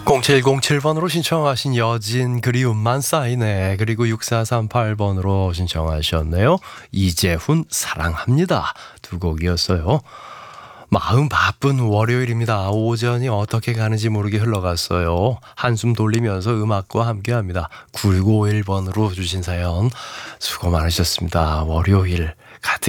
0707번으로 신청하신 여진 그리움만 쌓이네. 그리고 6438번으로 신청하셨네요. 이재훈 사랑합니다. 두 곡이었어요. 마음 바쁜 월요일입니다. 오전이 어떻게 가는지 모르게 흘러갔어요. 한숨 돌리면서 음악과 함께합니다. 9951번으로 주신 사연 수고 많으셨습니다. 월요일 가득